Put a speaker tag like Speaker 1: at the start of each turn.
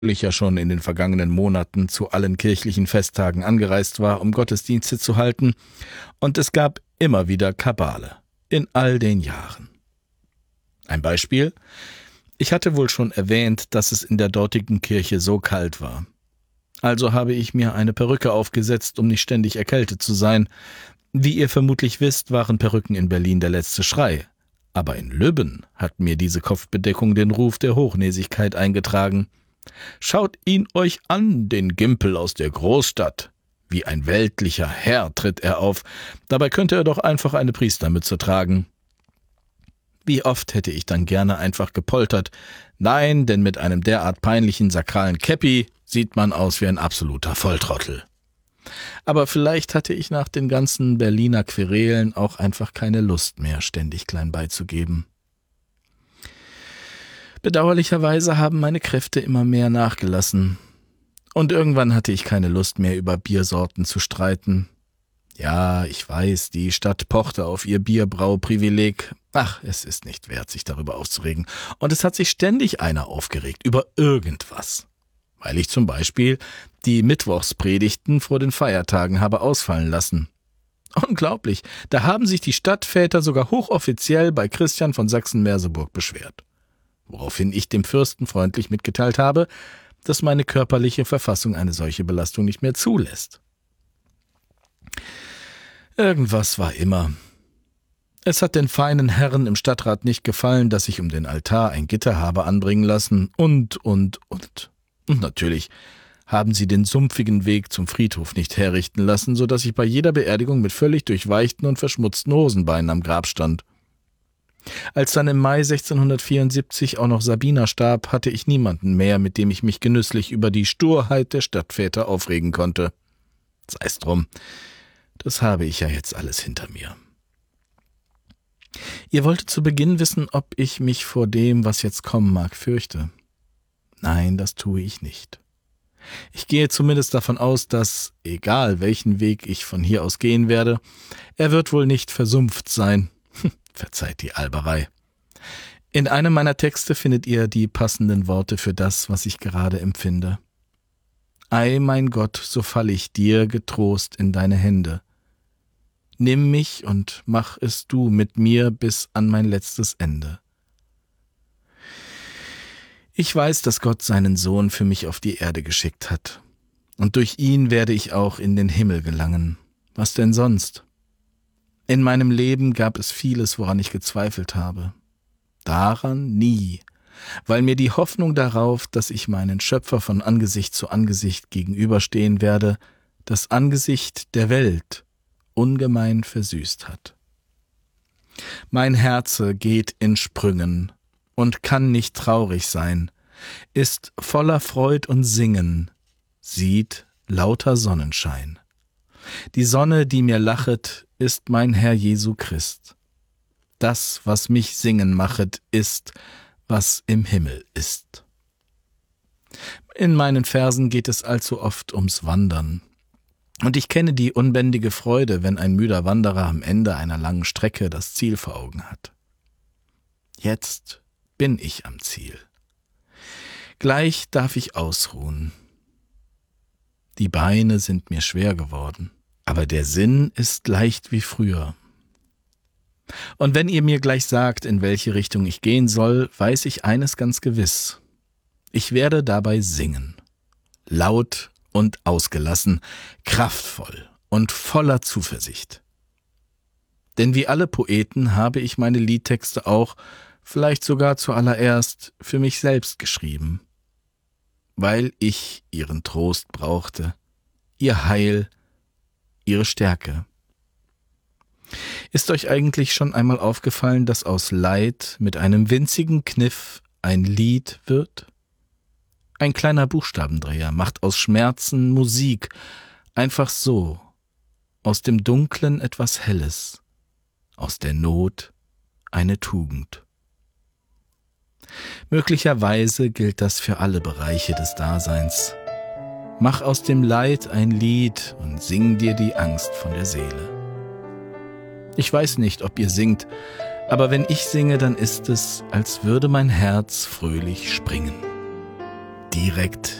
Speaker 1: ich ja schon in den vergangenen Monaten zu allen kirchlichen Festtagen angereist war, um Gottesdienste zu halten, und es gab immer wieder Kabale, in all den Jahren. Ein Beispiel: Ich hatte wohl schon erwähnt, dass es in der dortigen Kirche so kalt war. Also habe ich mir eine Perücke aufgesetzt, um nicht ständig erkältet zu sein. Wie ihr vermutlich wisst, waren Perücken in Berlin der letzte Schrei. Aber in Lübben hat mir diese Kopfbedeckung den Ruf der Hochnäsigkeit eingetragen. Schaut ihn euch an, den Gimpel aus der Großstadt. Wie ein weltlicher Herr tritt er auf. Dabei könnte er doch einfach eine Priestermütze tragen. Wie oft hätte ich dann gerne einfach gepoltert. Nein, denn mit einem derart peinlichen sakralen Käppi sieht man aus wie ein absoluter Volltrottel. Aber vielleicht hatte ich nach den ganzen Berliner Querelen auch einfach keine Lust mehr, ständig klein beizugeben. Bedauerlicherweise haben meine Kräfte immer mehr nachgelassen. Und irgendwann hatte ich keine Lust mehr, über Biersorten zu streiten. Ja, ich weiß, die Stadt pochte auf ihr Bierbrauprivileg. Ach, es ist nicht wert, sich darüber aufzuregen. Und es hat sich ständig einer aufgeregt über irgendwas. Weil ich zum Beispiel die Mittwochspredigten vor den Feiertagen habe ausfallen lassen. Unglaublich, da haben sich die Stadtväter sogar hochoffiziell bei Christian von Sachsen-Merseburg beschwert. Woraufhin ich dem Fürsten freundlich mitgeteilt habe, dass meine körperliche Verfassung eine solche Belastung nicht mehr zulässt. Irgendwas war immer. Es hat den feinen Herren im Stadtrat nicht gefallen, dass ich um den Altar ein Gitter habe anbringen lassen und. Und natürlich haben sie den sumpfigen Weg zum Friedhof nicht herrichten lassen, so dass ich bei jeder Beerdigung mit völlig durchweichten und verschmutzten Hosenbeinen am Grab stand. Als dann im Mai 1674 auch noch Sabina starb, hatte ich niemanden mehr, mit dem ich mich genüsslich über die Sturheit der Stadtväter aufregen konnte. Sei's drum, das habe ich ja jetzt alles hinter mir. Ihr wolltet zu Beginn wissen, ob ich mich vor dem, was jetzt kommen mag, fürchte. Nein, das tue ich nicht. Ich gehe zumindest davon aus, dass, egal welchen Weg ich von hier aus gehen werde, er wird wohl nicht versumpft sein. Verzeiht die Alberei. In einem meiner Texte findet ihr die passenden Worte für das, was ich gerade empfinde. Ei, mein Gott, so fall ich dir getrost in deine Hände. Nimm mich und mach es du mit mir bis an mein letztes Ende. Ich weiß, dass Gott seinen Sohn für mich auf die Erde geschickt hat. Und durch ihn werde ich auch in den Himmel gelangen. Was denn sonst? In meinem Leben gab es vieles, woran ich gezweifelt habe. Daran nie, weil mir die Hoffnung darauf, dass ich meinen Schöpfer von Angesicht zu Angesicht gegenüberstehen werde, das Angesicht der Welt ungemein versüßt hat. Mein Herze geht in Sprüngen und kann nicht traurig sein, ist voller Freud und Singen, sieht lauter Sonnenschein. Die Sonne, die mir lachet, ist mein Herr Jesu Christ. Das, was mich singen machet, ist, was im Himmel ist. In meinen Versen geht es allzu oft ums Wandern. Und ich kenne die unbändige Freude, wenn ein müder Wanderer am Ende einer langen Strecke das Ziel vor Augen hat. Jetzt bin ich am Ziel. Gleich darf ich ausruhen. Die Beine sind mir schwer geworden, aber der Sinn ist leicht wie früher. Und wenn ihr mir gleich sagt, in welche Richtung ich gehen soll, weiß ich eines ganz gewiss. Ich werde dabei singen. Laut und ausgelassen, kraftvoll und voller Zuversicht. Denn wie alle Poeten habe ich meine Liedtexte auch, vielleicht sogar zuallererst, für mich selbst geschrieben. Weil ich ihren Trost brauchte, ihr Heil, ihre Stärke. Ist euch eigentlich schon einmal aufgefallen, dass aus Leid mit einem winzigen Kniff ein Lied wird? Ein kleiner Buchstabendreher macht aus Schmerzen Musik, einfach so, aus dem Dunklen etwas Helles, aus der Not eine Tugend. Möglicherweise gilt das für alle Bereiche des Daseins. Mach aus dem Leid ein Lied und sing dir die Angst von der Seele. Ich weiß nicht, ob ihr singt, aber wenn ich singe, dann ist es, als würde mein Herz fröhlich springen. direkt